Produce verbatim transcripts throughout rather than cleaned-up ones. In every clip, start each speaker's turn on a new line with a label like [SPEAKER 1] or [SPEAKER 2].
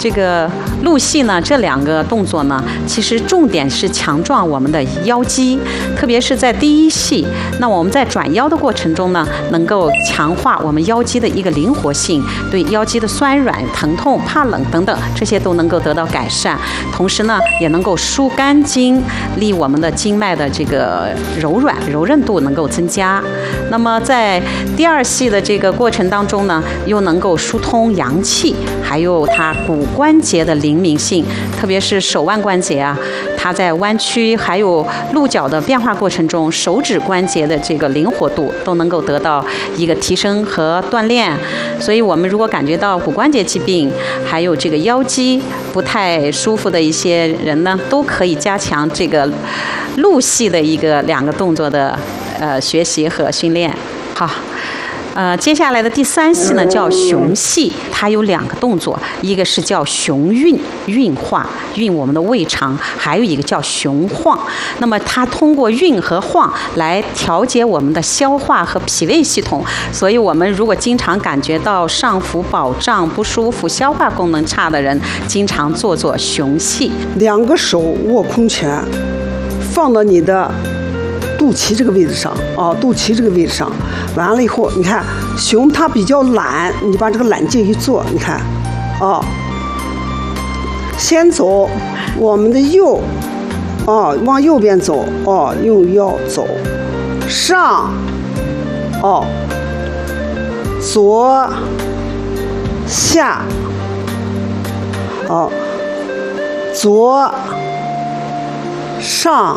[SPEAKER 1] 这个鹿系呢，这两个动作呢，其实重点是强壮我们的腰肌，特别是在第一系。那我们在转腰的过程中呢，能够强化我们腰肌的一个灵活性，对腰肌的酸软、疼痛、怕冷等等，这些都能够得到改善。同时呢，也能够疏肝经，利我们的经脉的这个柔软、柔韧度能够增加。那么在第二系的这个过程当中呢，又能够疏通阳气，还有它骨关节的灵敏性，特别是手腕关节啊，它在弯曲还有鹿角的变化过程中，手指关节的这个灵活度都能够得到一个提升和锻炼。所以我们如果感觉到骨关节疾病，还有这个腰肌不太舒服的一些人呢，都可以加强这个鹿系的一个两个动作的呃学习和训练。好。呃，接下来的第三系呢叫熊系，它有两个动作，一个是叫熊运，运化，运我们的胃肠，还有一个叫熊晃。那么它通过运和晃来调节我们的消化和脾胃系统，所以我们如果经常感觉到上腹饱胀不舒服、消化功能差的人，经常做做熊系。
[SPEAKER 2] 两个手握空拳，放到你的肚脐这个位置上啊，肚脐这个位置上，完了以后，你看熊它比较懒，你把这个懒劲一做，你看，啊，先走我们的右，哦、啊，往右边走，哦、啊，用腰走，上，哦、啊，左，下，哦、啊，左，上。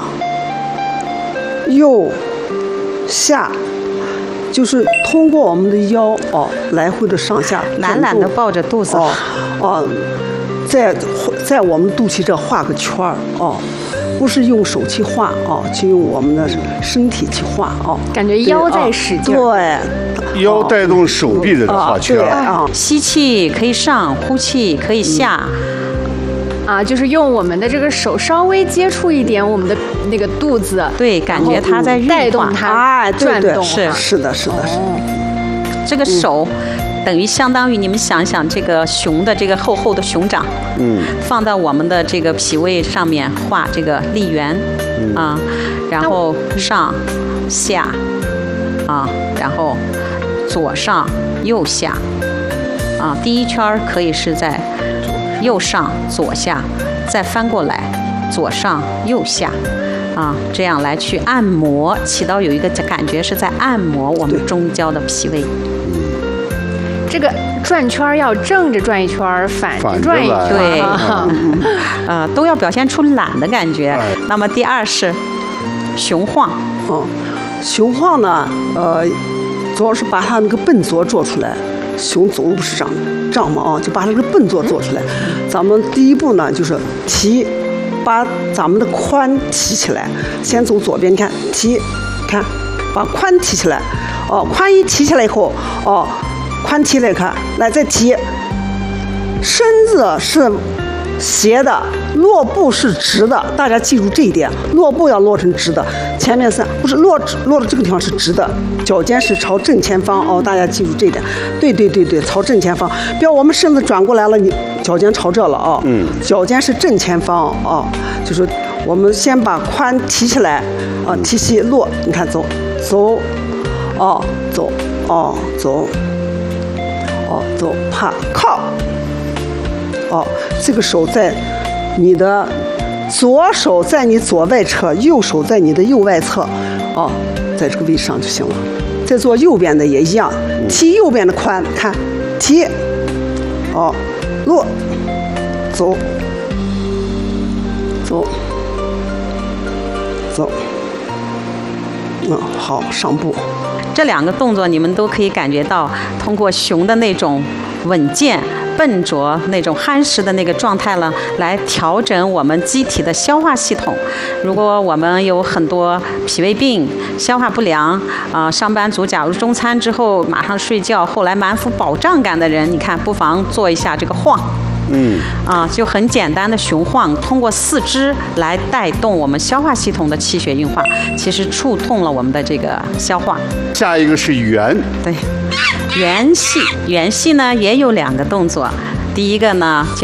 [SPEAKER 2] 右下，就是通过我们的腰哦，来回的上下，
[SPEAKER 1] 懒懒的抱着肚子，
[SPEAKER 2] 哦哦，在在我们肚脐这画个圈儿哦，不是用手去画哦，就用我们的身体去画哦，
[SPEAKER 3] 感觉腰在使劲，
[SPEAKER 2] 对，
[SPEAKER 4] 腰带动手臂的画圈儿
[SPEAKER 2] 啊，
[SPEAKER 1] 吸气可以上，呼气可以下。嗯
[SPEAKER 3] 啊，就是用我们的这个手稍微接触一点我们的那个肚子，
[SPEAKER 1] 对，感觉它在
[SPEAKER 3] 带动它转动，
[SPEAKER 2] 是是的，是的，是的。
[SPEAKER 1] 这个手等于相当于你们想想，这个熊的这个厚厚的熊掌，嗯，放到我们的这个脾胃上面画这个力圆，嗯啊，然后上下啊，然后左上右下啊，第一圈可以是在右上左下，再翻过来左上右下，啊，这样来去按摩，起到有一个感觉是在按摩我们中焦的脾胃。
[SPEAKER 3] 这个转圈要正着转一圈，反着转一圈，
[SPEAKER 1] 对，啊、呃，都要表现出懒的感觉。那么第二是熊晃，
[SPEAKER 2] 哦，熊晃呢，呃，主要是把它那个笨拙做出来。熊走路不是这样胀嘛啊，就把这个笨拙做出来。咱们第一步呢，就是提，把咱们的髋提起来。先走左边，你看提，看，把髋提起来。哦，髋一提起来以后，哦，髋提来看，来再提。身子是斜的，落步是直的，大家记住这一点，落步要落成直的。前面是不是落落的这个地方是直的，脚尖是朝正前方哦，大家记住这一点。对对对对，朝正前方，不要我们身子转过来了，你脚尖朝这了哦。嗯。脚尖是正前方哦，就是我们先把髋提起来，啊，提起落，你看走走，哦走哦走，哦走怕靠。哦，这个手在你的左手在你左外侧，右手在你的右外侧，哦，在这个位置上就行了。再做右边的也一样，提右边的髋，看提，哦，落，走，走，走，嗯，好，上步。
[SPEAKER 1] 这两个动作你们都可以感觉到，通过熊的那种稳健、笨拙、那种憨实的那个状态呢，来调整我们机体的消化系统。如果我们有很多脾胃病、消化不良啊、呃，上班族假如中餐之后马上睡觉，后来满腹饱胀感的人，你看不妨做一下这个晃。嗯，啊，就很简单的熊晃，通过四肢来带动我们消化系统的气血运化，其实触痛了我们的这个消化。
[SPEAKER 4] 下一个是圆，
[SPEAKER 1] 对，圆系，圆系呢也有两个动作，第一个呢